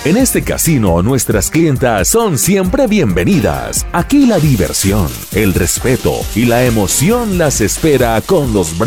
En este casino, nuestras clientas son siempre bienvenidas. Aquí la diversión, el respeto y la emoción las espera con los